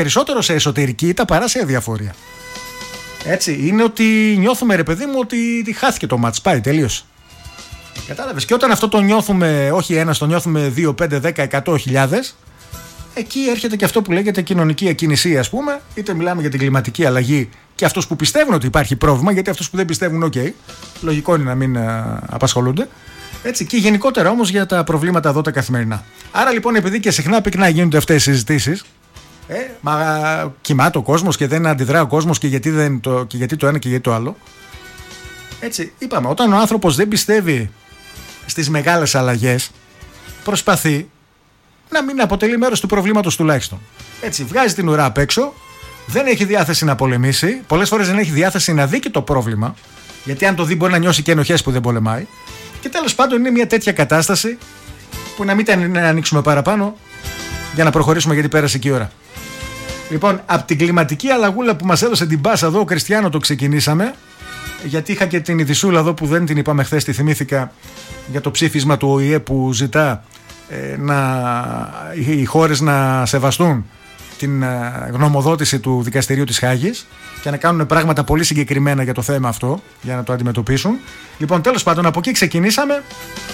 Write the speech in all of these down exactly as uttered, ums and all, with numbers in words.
περισσότερο σε εσωτερική ήττα παρά σε αδιαφορία. Έτσι, είναι ότι νιώθουμε, ρε παιδί μου, ότι χάθηκε το μάτς, πάει, τελείωσε. Κατάλαβες? Και όταν αυτό το νιώθουμε, όχι ένας, το νιώθουμε δύο, πέντε, δέκα, εκατό χιλιάδες, εκεί έρχεται και αυτό που λέγεται κοινωνική ακινησία, ας πούμε, είτε μιλάμε για την κλιματική αλλαγή και αυτούς που πιστεύουν ότι υπάρχει πρόβλημα, γιατί αυτούς που δεν πιστεύουν, οκ, okay, λογικό είναι να μην α, απασχολούνται. Έτσι, και γενικότερα όμως για τα προβλήματα εδώ τα καθημερινά. Άρα λοιπόν, επειδή και συχνά πυκνά γίνονται αυτές οι συζητήσεις, ε, μα κοιμάται ο κόσμος και δεν αντιδρά ο κόσμος και γιατί, δεν το, και γιατί το ένα και γιατί το άλλο. Έτσι, είπαμε, όταν ο άνθρωπος δεν πιστεύει στις μεγάλες αλλαγές, προσπαθεί να μην αποτελεί μέρος του προβλήματος τουλάχιστον. Έτσι, βγάζει την ουρά απ' έξω, δεν έχει διάθεση να πολεμήσει, πολλές φορές δεν έχει διάθεση να δει και το πρόβλημα, γιατί αν το δει μπορεί να νιώσει και ενοχές που δεν πολεμάει. Και τέλος πάντων είναι μια τέτοια κατάσταση που να μην την ανοίξουμε παραπάνω για να προχωρήσουμε, γιατί πέρασε και η ώρα. Λοιπόν, από την κλιματική αλλαγούλα που μας έδωσε την πάσα εδώ ο Κριστιάνο το ξεκινήσαμε, γιατί είχα και την ειδισούλα εδώ που δεν την είπαμε χθες, τη θυμήθηκα, για το ψήφισμα του Ο Η Ε που ζητά ε, να, οι χώρες να σεβαστούν την ε, γνωμοδότηση του Δικαστηρίου της Χάγης και να κάνουν πράγματα πολύ συγκεκριμένα για το θέμα αυτό, για να το αντιμετωπίσουν. Λοιπόν, τέλος πάντων, από εκεί ξεκινήσαμε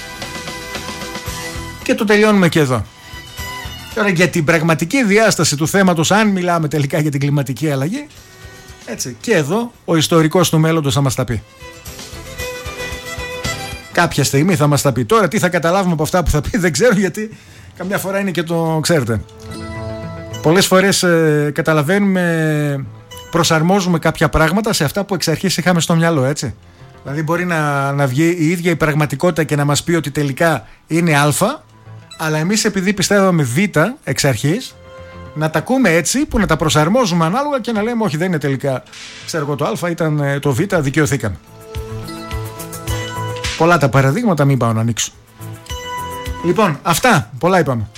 και το τελειώνουμε και εδώ. Τώρα, για την πραγματική διάσταση του θέματος, αν μιλάμε τελικά για την κλιματική αλλαγή, έτσι, και εδώ ο ιστορικός του μέλλοντος θα μας τα πει. Κάποια στιγμή θα μας τα πει. Τώρα τι θα καταλάβουμε από αυτά που θα πει δεν ξέρω, γιατί καμιά φορά είναι και το ξέρετε. Πολλές φορές ε, καταλαβαίνουμε, προσαρμόζουμε κάποια πράγματα σε αυτά που εξ αρχής είχαμε στο μυαλό, έτσι. Δηλαδή μπορεί να, να βγει η ίδια η πραγματικότητα και να μας πει ότι τελικά είναι Α, αλλά εμείς επειδή πιστεύαμε Β εξ αρχής, να τα ακούμε έτσι, που να τα προσαρμόζουμε ανάλογα και να λέμε όχι, δεν είναι τελικά, ξέρω εγώ, το Α, ήταν το Β, δικαιωθήκαμε. Πολλά τα παραδείγματα, μην πάω να ανοίξω. Λοιπόν, αυτά, πολλά είπαμε.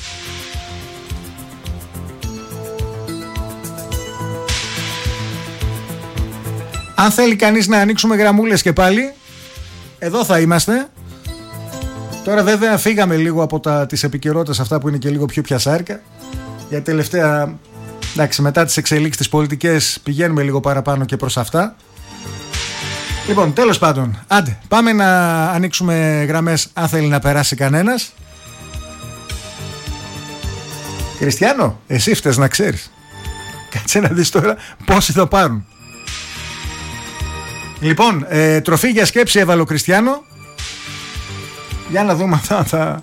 Αν θέλει κανείς να ανοίξουμε γραμμούλες και πάλι, εδώ θα είμαστε. Τώρα βέβαια φύγαμε λίγο από τα, τις επικαιρότητες αυτά που είναι και λίγο πιο πιασάρικα. Για τελευταία, εντάξει, μετά τις εξελίξεις τις πολιτικές πηγαίνουμε λίγο παραπάνω και προς αυτά. Λοιπόν, τέλος πάντων, άντε, πάμε να ανοίξουμε γραμμές αν θέλει να περάσει κανένας. Κριστιάνο, εσύ φταίς να ξέρεις. Κάτσε να δεις τώρα πόσοι θα πάρουν. Λοιπόν, ε, τροφή για σκέψη έβαλε ο Κριστιάνο. Για να δούμε αν θα...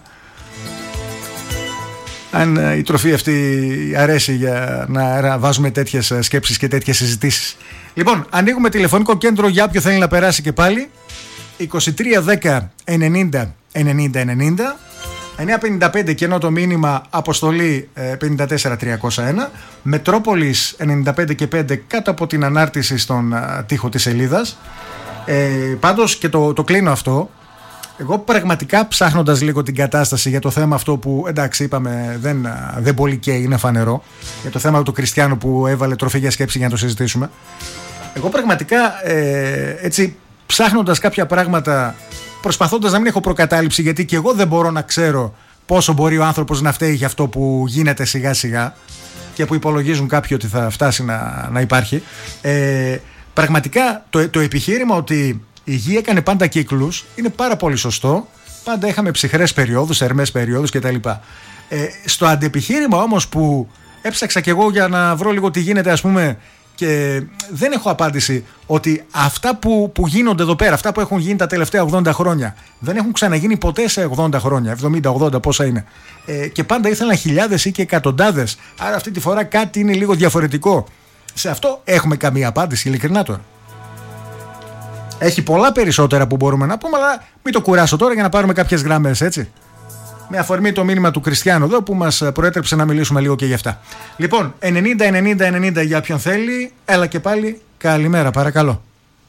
αν η τροφή αυτή αρέσει για να βάζουμε τέτοιες σκέψεις και τέτοιες συζητήσεις. Λοιπόν, ανοίγουμε τηλεφωνικό κέντρο για όποιο θέλει να περάσει και πάλι. είκοσι τρία δέκα ενενήντα ενενήντα ενενήντα, εννιά πενήντα πέντε κενό το μήνυμα, αποστολή πενήντα τέσσερα τριακόσια ένα, Μετρόπολης ενενήντα πέντε και πέντε κάτω από την ανάρτηση στον τοίχο της σελίδας. Ε, πάντως και το, το κλείνω αυτό. Εγώ πραγματικά ψάχνοντας λίγο την κατάσταση για το θέμα αυτό που, εντάξει, είπαμε δεν, δεν πολύ καίει, είναι φανερό, για το θέμα του Κριστιάνου που έβαλε τροφή για σκέψη για να το συζητήσουμε. Εγώ πραγματικά ε, έτσι ψάχνοντας κάποια πράγματα, προσπαθώντας να μην έχω προκατάληψη, γιατί και εγώ δεν μπορώ να ξέρω πόσο μπορεί ο άνθρωπος να φταίει για αυτό που γίνεται σιγά σιγά και που υπολογίζουν κάποιοι ότι θα φτάσει να, να υπάρχει. Ε, πραγματικά το, το επιχείρημα ότι η γη έκανε πάντα κύκλους είναι πάρα πολύ σωστό. Πάντα είχαμε ψυχρές περιόδους, ερμές περιόδους κτλ. Ε, στο αντεπιχείρημα όμως που έψαξα κι εγώ για να βρω λίγο τι γίνεται, ας πούμε, και δεν έχω απάντηση, ότι αυτά που, που γίνονται εδώ πέρα, αυτά που έχουν γίνει τα τελευταία ογδόντα χρόνια, δεν έχουν ξαναγίνει ποτέ σε ογδόντα χρόνια, εβδομήντα ογδόντα πόσα είναι. Ε, και πάντα ήθελαν χιλιάδες ή και εκατοντάδες. Άρα αυτή τη φορά κάτι είναι λίγο διαφορετικό. Σε αυτό έχουμε καμία απάντηση, ειλικρινά τώρα. Έχει πολλά περισσότερα που μπορούμε να πούμε, αλλά μην το κουράσω τώρα για να πάρουμε κάποιες γραμμές, έτσι. Με αφορμή το μήνυμα του Κριστιάνου εδώ που μας προέτρεψε να μιλήσουμε λίγο και γι' αυτά. Λοιπόν, ενενήντα ενενήντα ενενήντα για ποιον θέλει. Έλα και πάλι, καλημέρα, παρακαλώ.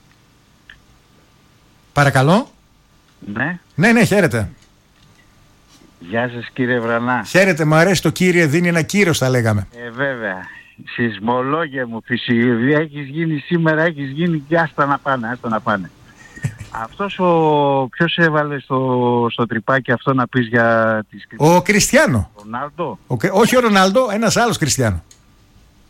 Παρακαλώ. Ναι. Ναι, ναι, χαίρετε. Γεια σας κύριε Βρανά. Χαίρετε, μου αρέσει το κύριε, δίνει ένα κύρος θα λέγαμε. Ε, βέβαια. Σεισμολόγια μου, φυσική, έχεις γίνει σήμερα, έχεις γίνει και άστα να πάνε, άστα να πάνε. Αυτός ο... ποιος έβαλε στο, στο τρυπάκι αυτό να πεις για τις... Ο Κριστιάνο. Ρονάλντο. Ο... Όχι ο Ρονάλντο, ένας άλλος Κριστιάνο.